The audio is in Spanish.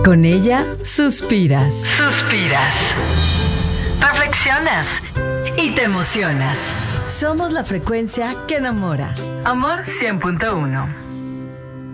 Con ella suspiras. Suspiras. Reflexionas. Y te emocionas. Somos la frecuencia que enamora. Amor 100.1.